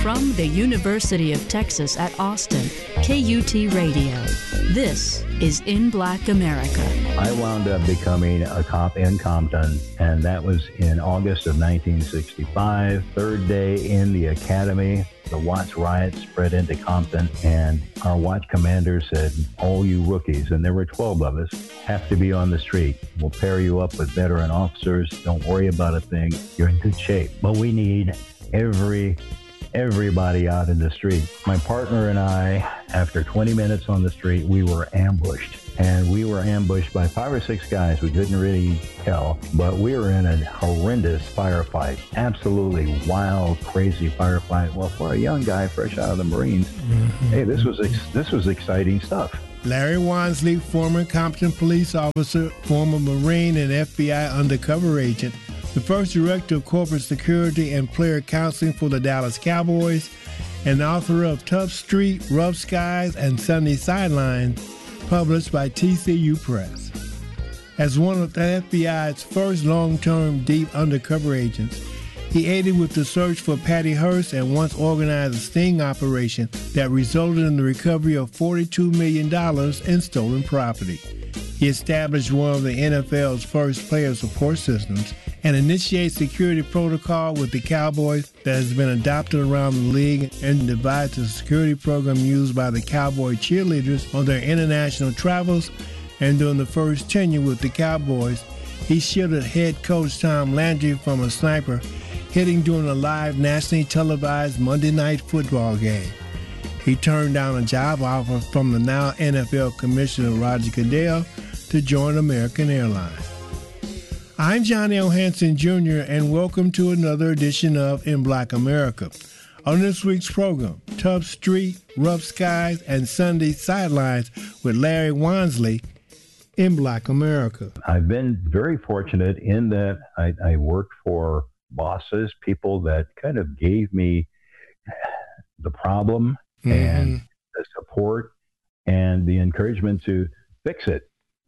From the University of Texas at Austin, KUT Radio. This is In Black America. I wound up becoming a cop in Compton, and that was in August of 1965. Third day in the academy, the Watts riots spread into Compton, and our watch commander said, all you rookies, and there were 12 of us, have to be on the street. We'll pair you up with veteran officers. Don't worry about a thing. You're in good shape. But we need everybody out in the street. My partner and I, after 20 minutes on the street, we were ambushed. And we were ambushed by 5 or 6 guys. We couldn't really tell, but we were in a horrendous firefight. Absolutely wild, crazy firefight. Well, for a young guy fresh out of the Marines, hey, this was exciting stuff. Larry Wansley, former Compton police officer, former Marine and FBI undercover agent, the first director of corporate security and player counseling for the Dallas Cowboys, and author of Tough Street, Rough Skies, and Sunday Sidelines, published by TCU Press. As one of the FBI's first long-term deep undercover agents, he aided with the search for Patty Hearst and once organized a sting operation that resulted in the recovery of $42 million in stolen property. He established one of the NFL's first player support systems and initiated security protocol with the Cowboys that has been adopted around the league and devised a security program used by the Cowboy cheerleaders on their international travels. And during the first tenure with the Cowboys, he shielded head coach Tom Landry from a sniper hitting during a live nationally televised Monday Night Football game. He turned down a job offer from the now NFL Commissioner Roger Goodell to join American Airlines. I'm John L. Hanson Jr., and welcome to another edition of In Black America. On this week's program, Tough Street, Rough Skies, and Sunday Sidelines with Larry Wansley in Black America. I've been very fortunate in that I worked for bosses, people that kind of gave me the problem and the support and the encouragement to fix it,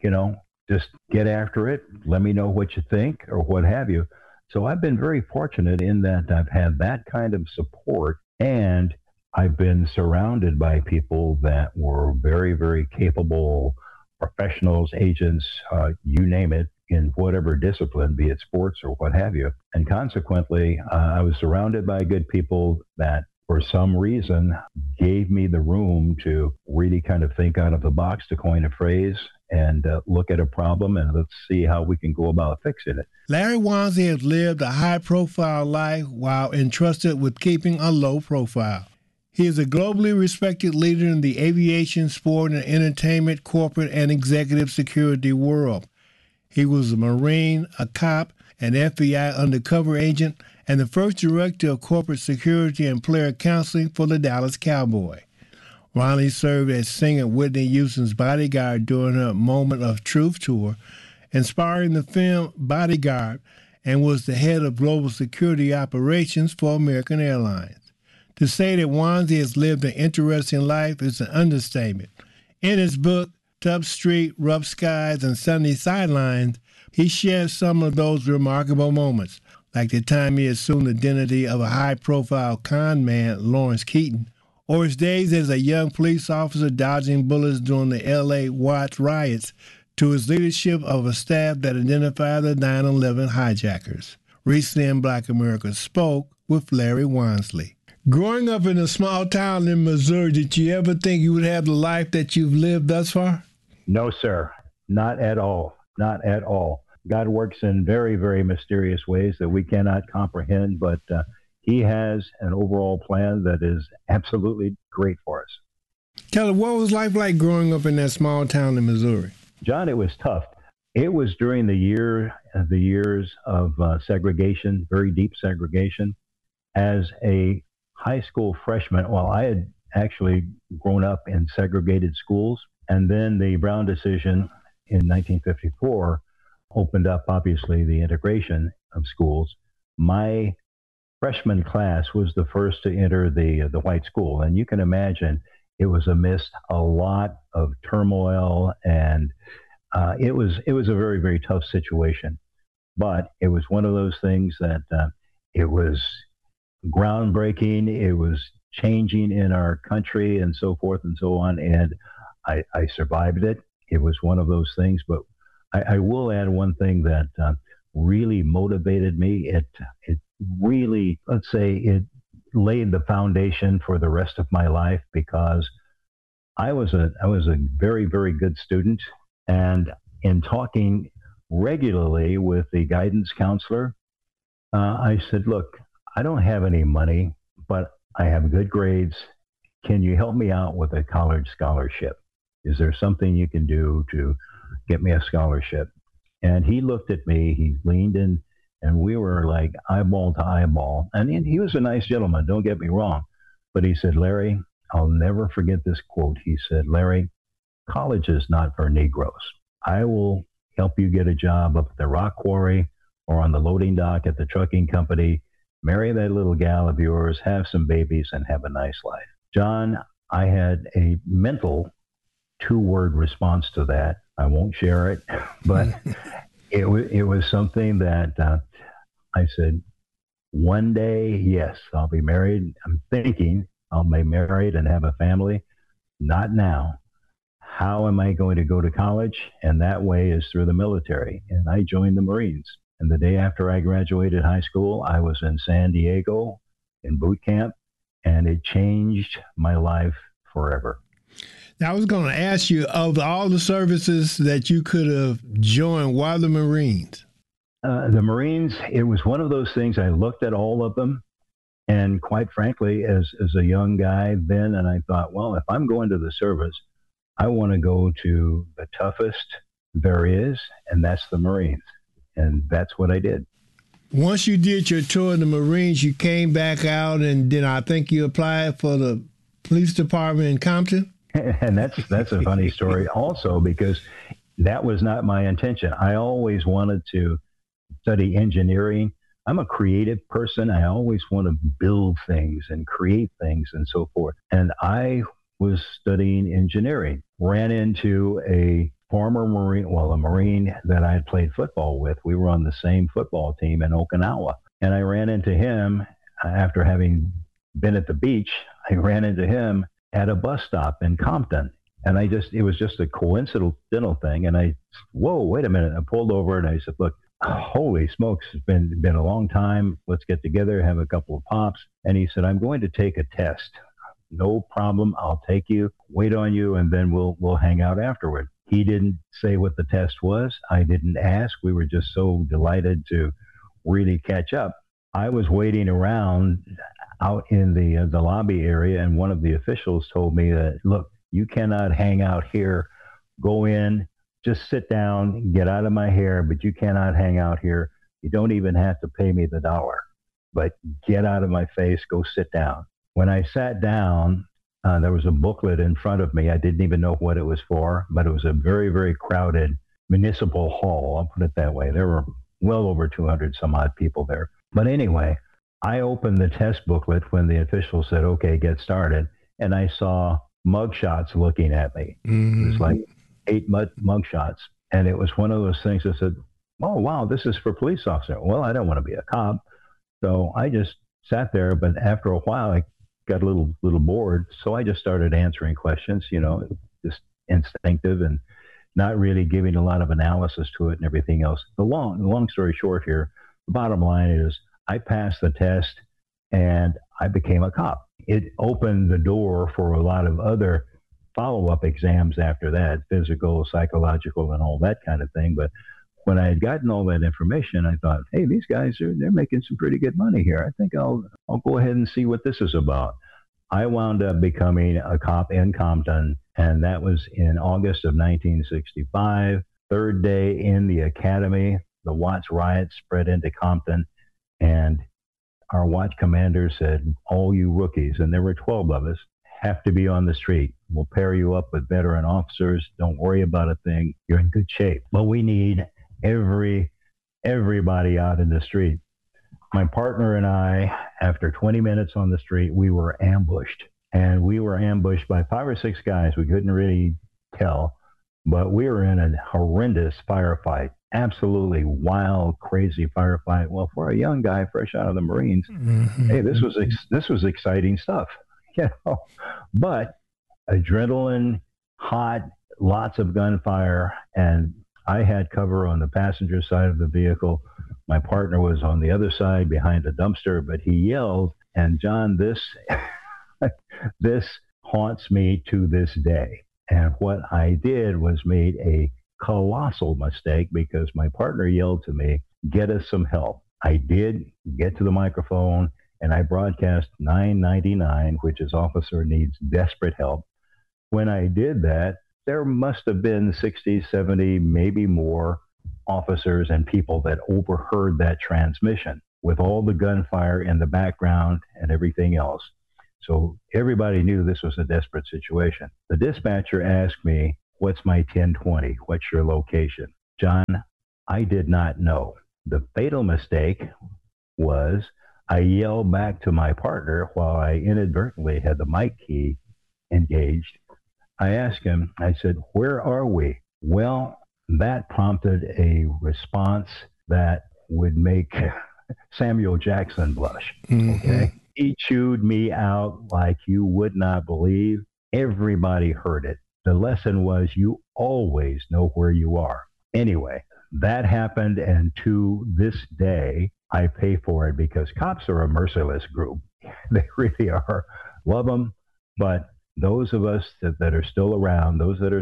just get after it. Let me know what you think or what have you. So I've been very fortunate in that I've had that kind of support, and I've been surrounded by people that were very, very capable professionals, agents, you name it, in whatever discipline, be it sports or what have you. And consequently, I was surrounded by good people that for some reason gave me the room to really kind of think out of the box, to coin a phrase, and look at a problem and let's see how we can go about fixing it. Larry Wansley has lived a high-profile life while entrusted with keeping a low profile. He is a globally respected leader in the aviation, sport, and entertainment, corporate, and executive security world. He was a Marine, a cop, an FBI undercover agent, and the first director of corporate security and player counseling for the Dallas Cowboys. Wansley served as singer Whitney Houston's bodyguard during her Moment of Truth tour, inspiring the film Bodyguard, and was the head of global security operations for American Airlines. To say that Wansley has lived an interesting life is an understatement. In his book, Tough Street, Rough Skies, and Sunday Sidelines, he shares some of those remarkable moments, like the time he assumed the identity of a high-profile con man, Lawrence Keaton, or his days as a young police officer dodging bullets during the L.A. Watts riots, to his leadership of a staff that identified the 9/11 hijackers. Recently in Black America spoke with Larry Wansley. Growing up in a small town in Missouri, did you ever think you would have the life that you've lived thus far? No, sir. Not at all. Not at all. God works in very, very mysterious ways that we cannot comprehend, but he has an overall plan that is absolutely great for us. Kelly, what was life like growing up in that small town in Missouri? John, it was tough. It was during the years of segregation, very deep segregation. As a high school freshman, well, I had actually grown up in segregated schools, and then the Brown decision in 1954 opened up, obviously, the integration of schools. My freshman class was the first to enter the white school, and you can imagine it was amidst a lot of turmoil, and it was a very, very tough situation. But it was one of those things that it was groundbreaking. It was changing in our country and so forth and so on. And I survived it. It was one of those things. But I will add one thing that really motivated me. It really, let's say, it laid the foundation for the rest of my life, because I was a very, very good student. And in talking regularly with the guidance counselor, I said, look, I don't have any money, but I have good grades. Can you help me out with a college scholarship? Is there something you can do to get me a scholarship? And he looked at me, he leaned in, and we were like eyeball to eyeball. And he was a nice gentleman, don't get me wrong. But he said, Larry, I'll never forget this quote. He said, Larry, college is not for Negroes. I will help you get a job up at the rock quarry or on the loading dock at the trucking company. Marry that little gal of yours, have some babies, and have a nice life. John, I had a mental 2-word response to that. I won't share it, but it was something that I said, one day, yes, I'll be married. I'm thinking I'll be married and have a family. Not now. How am I going to go to college? And that way is through the military. And I joined the Marines. And the day after I graduated high school, I was in San Diego in boot camp, and it changed my life forever. Now, I was going to ask you, of all the services that you could have joined, why the Marines? The Marines, it was one of those things. I looked at all of them, and quite frankly, as a young guy then, and I thought, well, if I'm going to the service, I want to go to the toughest there is, and that's the Marines. And that's what I did. Once you did your tour in the Marines, you came back out, and then I think you applied for the police department in Compton. And that's a funny story also, because that was not my intention. I always wanted to study engineering. I'm a creative person. I always want to build things and create things and so forth. And I was studying engineering, ran into a former Marine, a Marine that I had played football with. We were on the same football team in Okinawa. And I ran into him after having been at the beach. I ran into him at a bus stop in Compton. And it was just a coincidental thing. And whoa, wait a minute. I pulled over and I said, look, holy smokes, it's been a long time. Let's get together, have a couple of pops. And he said, I'm going to take a test. No problem. I'll take you, wait on you, and then we'll hang out afterward. He didn't say what the test was. I didn't ask. We were just so delighted to really catch up. I was waiting around out in the lobby area, and one of the officials told me that, look, you cannot hang out here. Go in, just sit down, get out of my hair, but you cannot hang out here. You don't even have to pay me the $1, but get out of my face, go sit down. When I sat down, there was a booklet in front of me. I didn't even know what it was for, but it was a very, very crowded municipal hall. I'll put it that way. There were well over 200 some odd people there. But anyway, I opened the test booklet when the official said, okay, get started. And I saw mugshots looking at me. Mm-hmm. It was like 8 mugshots. And it was one of those things that said, oh, wow, this is for police officer. Well, I don't want to be a cop. So I just sat there. But after a while, I got a little bored. So I just started answering questions, just instinctive and not really giving a lot of analysis to it and everything else. The long story short here, the bottom line is I passed the test and I became a cop. It opened the door for a lot of other follow-up exams after that, physical, psychological, and all that kind of thing. But when I had gotten all that information, I thought, hey, these guys, they're making some pretty good money here. I think I'll go ahead and see what this is about. I wound up becoming a cop in Compton, and that was in August of 1965. Third day in the academy, the Watts riots spread into Compton, and our watch commander said, all you rookies, and there were 12 of us, have to be on the street. We'll pair you up with veteran officers. Don't worry about a thing. You're in good shape. But we need everybody out in the street. My partner and I, after 20 minutes on the street, we were ambushed. And we were ambushed by 5 or 6 guys. We couldn't really tell. But we were in a horrendous firefight. absolutely wild, crazy firefight. Well, for a young guy fresh out of the Marines, hey, this was exciting stuff, you know. But adrenaline, hot, lots of gunfire, and I had cover on the passenger side of the vehicle. My partner was on the other side behind a dumpster, but he yelled, and John, this this haunts me to this day. And what I did was made a colossal mistake because my partner yelled to me, "Get us some help." I did get to the microphone and I broadcast 999, which is officer needs desperate help. When I did that, there must have been 60, 70, maybe more officers and people that overheard that transmission with all the gunfire in the background and everything else. So everybody knew this was a desperate situation. The dispatcher asked me, "What's my 1020? What's your location?" John, I did not know. The fatal mistake was I yelled back to my partner while I inadvertently had the mic key engaged. I asked him, I said, "Where are we?" Well, that prompted a response that would make Samuel Jackson blush. Okay. He chewed me out like you would not believe. Everybody heard it. The lesson was you always know where you are. Anyway, that happened, and to this day, I pay for it because cops are a merciless group. They really are. Love them, but those of us that are still around,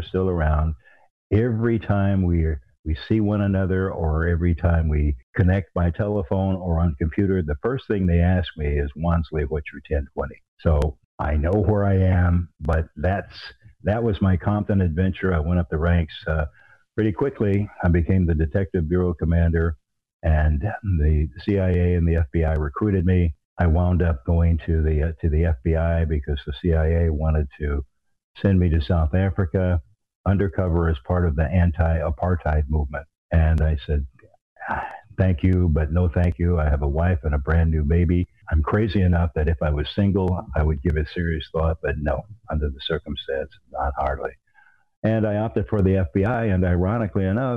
every time we see one another or every time we connect by telephone or on computer, the first thing they ask me is, "Wansley, what's your 1020? So I know where I am, but that was my Compton adventure. I went up the ranks pretty quickly. I became the Detective Bureau Commander, and the CIA and the FBI recruited me. I wound up going to the FBI because the CIA wanted to send me to South Africa undercover as part of the anti-apartheid movement. And I said, "Thank you, but no thank you. I have a wife and a brand new baby. I'm crazy enough that if I was single, I would give it serious thought, but no, under the circumstance, not hardly." And I opted for the FBI, and ironically enough,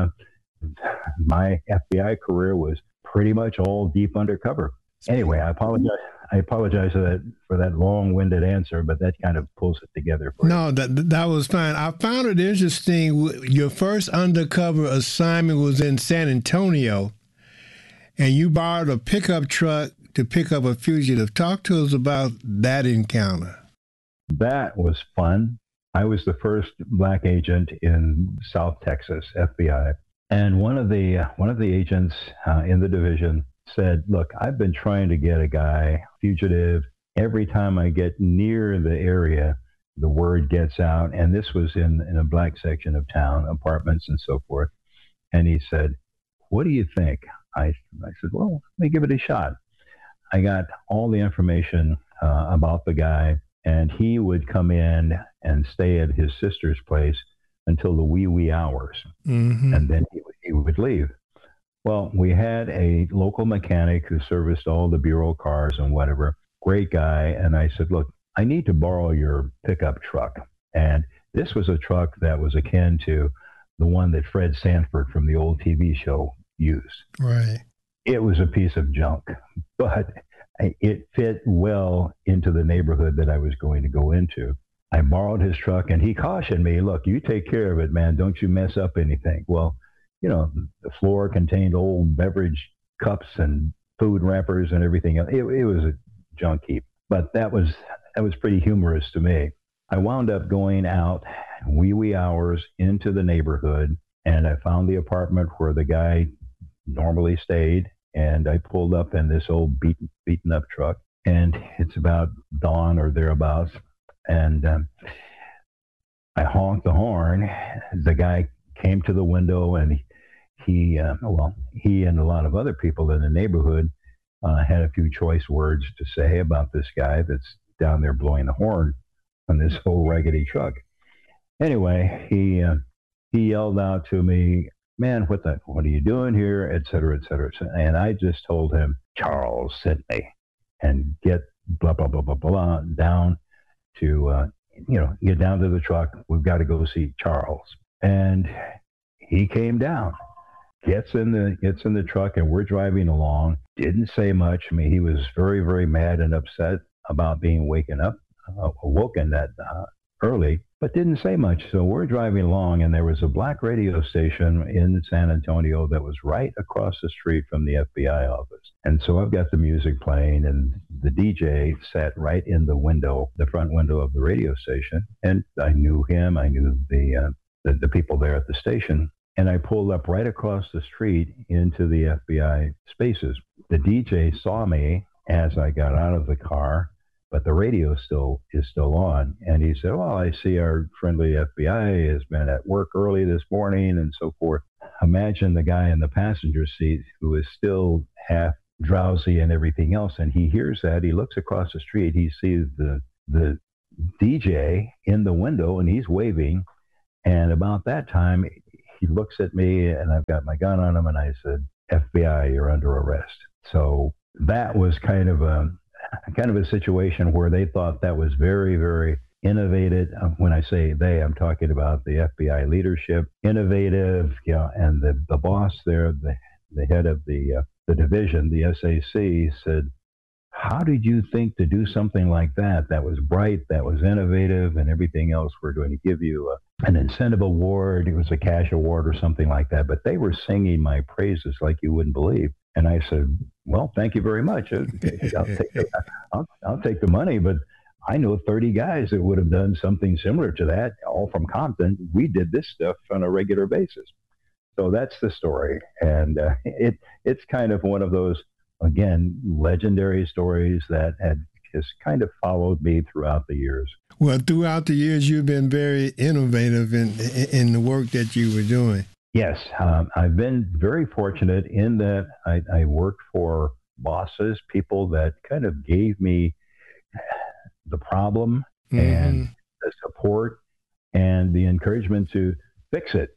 my FBI career was pretty much all deep undercover. Anyway, I apologize for that long-winded answer, but that kind of pulls it together for you. No, that was fine. I found it interesting. Your first undercover assignment was in San Antonio, and you borrowed a pickup truck to pick up a fugitive. Talk to us about that encounter. That was fun. I was the first black agent in South Texas, FBI, and one of the agents in the division said, "Look, I've been trying to get a guy fugitive. Every time I get near the area, the word gets out." And this was in a black section of town, apartments and so forth. And he said, "What do you think?" I said, "Well, let me give it a shot." I got all the information about the guy, and he would come in and stay at his sister's place until the wee hours. And then he would leave. Well, we had a local mechanic who serviced all the Bureau cars and whatever. Great guy. And I said, "Look, I need to borrow your pickup truck." And this was a truck that was akin to the one that Fred Sanford from the old TV show used. Right. It was a piece of junk, but it fit well into the neighborhood that I was going to go into. I borrowed his truck, and he cautioned me, "Look, you take care of it, man. Don't you mess up anything." Well, you know, the floor contained old beverage cups and food wrappers and everything else. It was a junk heap, but that was pretty humorous to me. I wound up going out wee hours into the neighborhood, and I found the apartment where the guy normally stayed, and I pulled up in this old beaten up truck, and it's about dawn or thereabouts, and I honked the horn. The guy came to the window, and he and a lot of other people in the neighborhood had a few choice words to say about this guy that's down there blowing the horn on this old raggedy truck. Anyway, he yelled out to me, "Man, what are you doing here?" Et cetera, et cetera. And I just told him, "Charles sent me," and get blah, blah, blah, blah, blah, down to, get down to the truck. We've got to go see Charles. And he came down. gets in the truck, and we're driving along. Didn't say much. I mean, he was very, very mad and upset about being awoken that early, but didn't say much. So we're driving along, and there was a black radio station in San Antonio that was right across the street from the FBI office. And so I've got the music playing, and the DJ sat right in the window, the front window of the radio station. And I knew him. I knew the people there at the station. And I pulled up right across the street into the FBI spaces. The DJ saw me as I got out of the car, but the radio is still on. And he said, well, I see our friendly FBI has been at work early this morning and so forth. Imagine the guy in the passenger seat who is still half drowsy and everything else. And he hears that. He looks across the street. He sees the DJ in the window, and he's waving. And about that time, he looks at me, and I've got my gun on him, and I said, FBI, you're under arrest. So that was kind of a situation where they thought that was very, very innovative. When I say they, I'm talking about the FBI leadership, innovative, and the boss there, the head of the division, the SAC, said, how did you think to do something like that? That was bright, that was innovative, and everything else. We're going to give you an incentive award. It was a cash award or something like that. But they were singing my praises like you wouldn't believe. And I said, well, thank you very much. I'll take the money, but I know 30 guys that would have done something similar to that, all from Compton. We did this stuff on a regular basis. So that's the story. And it's kind of one of those, again, legendary stories that has kind of followed me throughout the years. Well, throughout the years, you've been very innovative in the work that you were doing. Yes, I've been very fortunate in that I worked for bosses, people that kind of gave me the problem and the support and the encouragement to fix it,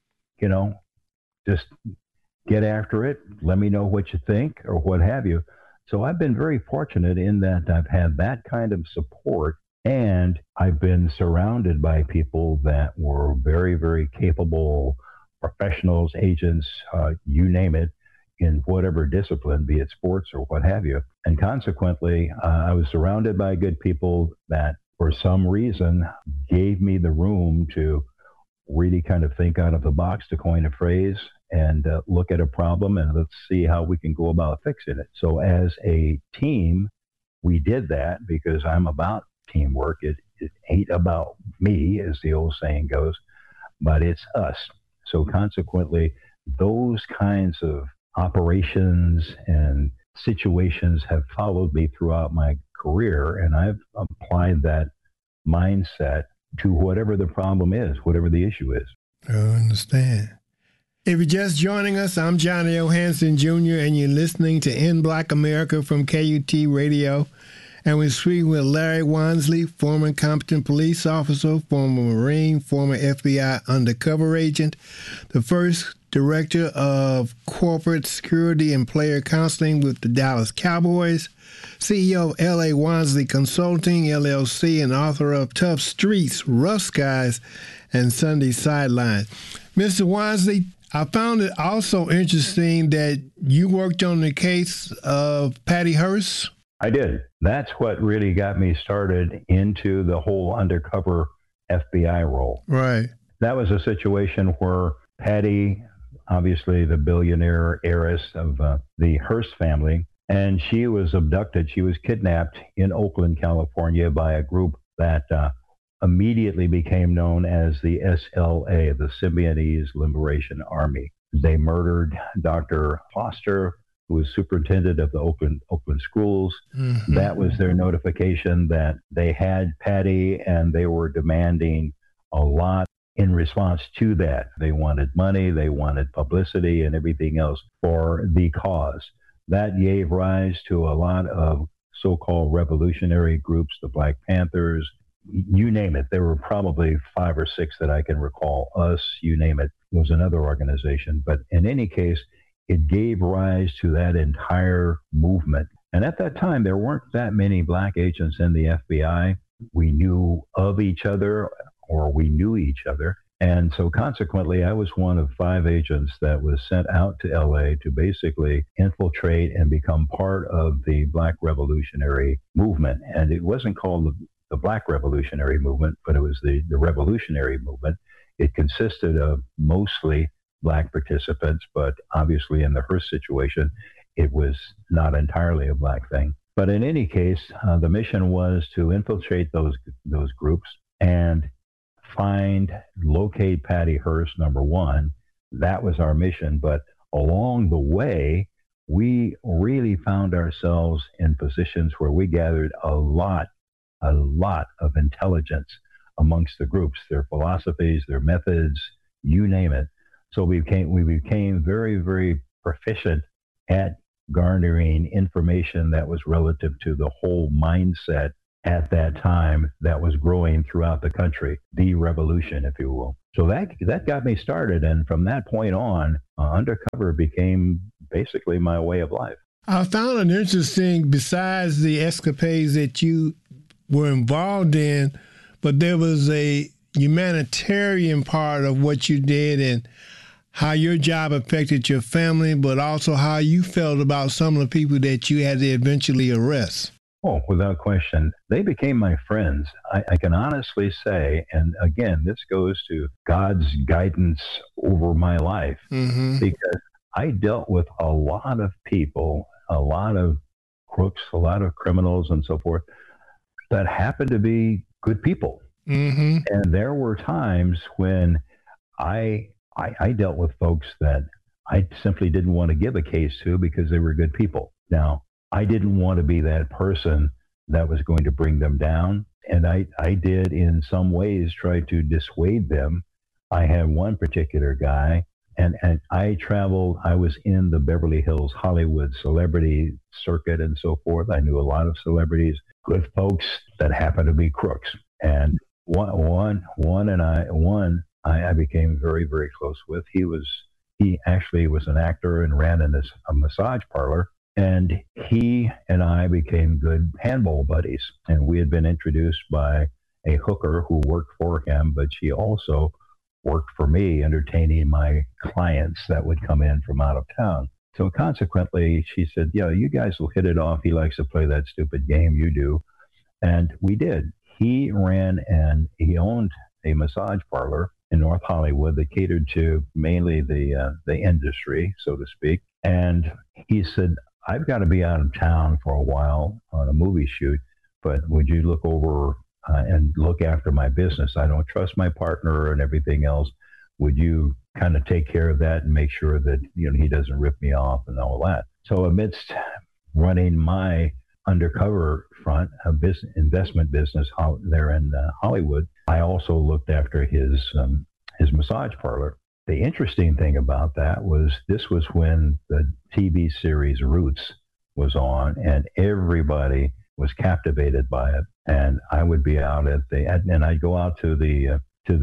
just get after it, let me know what you think or what have you. So I've been very fortunate in that I've had that kind of support, and I've been surrounded by people that were very, very capable professionals, agents, you name it, in whatever discipline, be it sports or what have you. And consequently, I was surrounded by good people that for some reason gave me the room to really kind of think out of the box, to coin a phrase, and look at a problem and let's see how we can go about fixing it. So as a team, we did that because I'm about teamwork. It ain't about me, as the old saying goes, but it's us. So consequently, those kinds of operations and situations have followed me throughout my career, and I've applied that mindset to whatever the problem is, whatever the issue is. I understand. If you're just joining us, I'm Johnny O. Hanson Jr., and you're listening to In Black America from KUT Radio. And we're speaking with Larry Wansley, former Compton police officer, former Marine, former FBI undercover agent, the first director of corporate security and player counseling with the Dallas Cowboys, CEO of L.A. Wansley Consulting, LLC, and author of Tough Streets, Rough Skies, and Sunday Sidelines. Mr. Wansley, I found it also interesting that you worked on the case of Patty Hearst. I did. That's what really got me started into the whole undercover FBI role. Right. That was a situation where Patty, obviously the billionaire heiress of the Hearst family, and she was abducted. She was kidnapped in Oakland, California by a group that immediately became known as the SLA, the Symbionese Liberation Army. They murdered Dr. Foster, who was superintendent of the Oakland schools. Mm-hmm. That was their notification that they had Patty, and they were demanding a lot in response to that. They wanted money, they wanted publicity, and everything else for the cause. That gave rise to a lot of so-called revolutionary groups, the Black Panthers, you name it. There were probably 5 or 6 that I can recall. Us, you name it, was another organization. But in any case, it gave rise to that entire movement. And at that time, there weren't that many Black agents in the FBI. We knew of each other, or we knew each other. And so consequently, I was one of 5 agents that was sent out to LA to basically infiltrate and become part of the Black Revolutionary Movement. And it wasn't called the Black Revolutionary Movement, but it was the Revolutionary Movement. It consisted of mostly Black participants, but obviously in the Hearst situation, it was not entirely a Black thing. But in any case, the mission was to infiltrate those groups and locate Patty Hearst, number one. That was our mission. But along the way, we really found ourselves in positions where we gathered a lot of intelligence amongst the groups, their philosophies, their methods, you name it. So we became very, very proficient at garnering information that was relative to the whole mindset at that time that was growing throughout the country, the revolution, if you will. So that got me started. And from that point on, undercover became basically my way of life. I found it interesting, besides the escapades that you were involved in, but there was a humanitarian part of what you did and how your job affected your family, but also how you felt about some of the people that you had to eventually arrest. Oh, without question. They became my friends. I can honestly say, and again, this goes to God's guidance over my life, because I dealt with a lot of people, a lot of crooks, a lot of criminals and so forth that happened to be good people. And there were times when I dealt with folks that I simply didn't want to give a case to because they were good people. Now, I didn't want to be that person that was going to bring them down. And I did in some ways try to dissuade them. I had one particular guy, and I traveled. I was in the Beverly Hills Hollywood celebrity circuit and so forth. I knew a lot of celebrities, good folks that happened to be crooks. And one I became very, very close with. He actually was an actor and ran a massage parlor. And he and I became good handball buddies. And we had been introduced by a hooker who worked for him, but she also worked for me, entertaining my clients that would come in from out of town. So consequently, she said, yeah, you guys will hit it off. He likes to play that stupid game you do. And we did. He ran and he owned a massage parlor in North Hollywood that catered to mainly the industry, so to speak. And he said, I've got to be out of town for a while on a movie shoot, but would you look over and look after my business? I don't trust my partner and everything else. Would you kind of take care of that and make sure that he doesn't rip me off and all that? So amidst running my undercover front, a investment business there in Hollywood, I also looked after his massage parlor. The interesting thing about that was this was when the TV series Roots was on, and everybody was captivated by it. And I would be out and I'd go out to the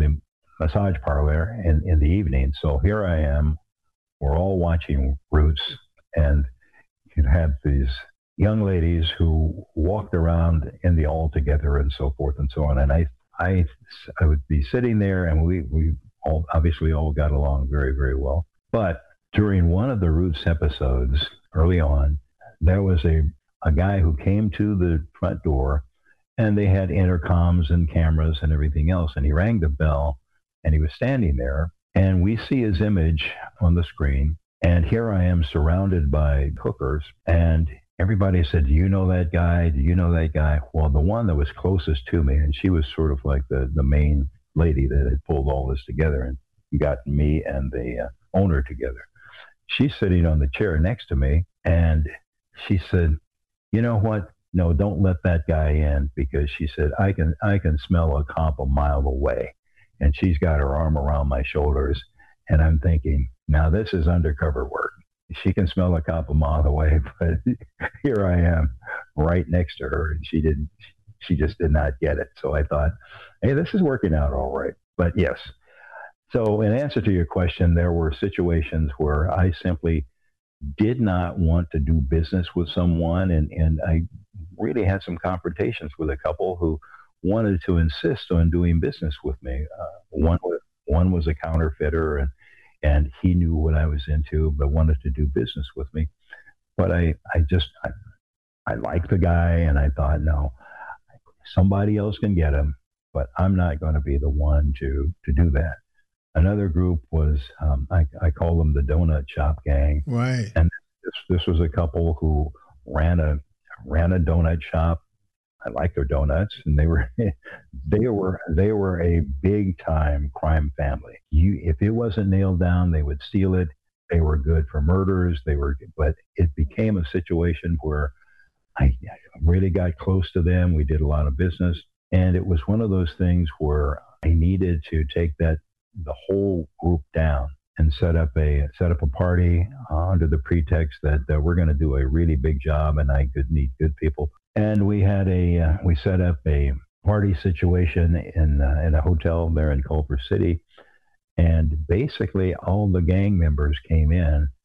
massage parlor in the evening. So here I am, we're all watching Roots, and you'd have these young ladies who walked around in the hall together and so forth and so on. And I would be sitting there, and we obviously all got along very, very well. But during one of the Roots episodes early on, there was a guy who came to the front door, and they had intercoms and cameras and everything else. And he rang the bell, and he was standing there, and we see his image on the screen. And here I am surrounded by hookers, and everybody said, do you know that guy? Do you know that guy? Well, the one that was closest to me, and she was sort of like the main lady that had pulled all this together and got me and the owner together. She's sitting on the chair next to me, and she said, you know what? No, don't let that guy in, because she said, I can smell a cop a mile away. And she's got her arm around my shoulders, and I'm thinking, now this is undercover work. She can smell a cop a mile away, but here I am right next to her, and she just did not get it. So I thought, hey, this is working out all right. But yes. So in answer to your question, there were situations where I simply did not want to do business with someone. And I really had some confrontations with a couple who wanted to insist on doing business with me. One One was a counterfeiter, and he knew what I was into, but wanted to do business with me. But I liked the guy, and I thought, no, somebody else can get him, but I'm not going to be the one to do that. Another group was, I call them the Donut Shop Gang. Right. And this was a couple who ran a donut shop. I like their donuts, and they were a big time crime family. If it wasn't nailed down, they would steal it. They were good for murders. But it became a situation where I really got close to them. We did a lot of business, and it was one of those things where I needed to take the whole group down and set up a party under the pretext that we're going to do a really big job, and I could need good people. And we had we set up a party situation in a hotel there in Culver City, and basically all the gang members came in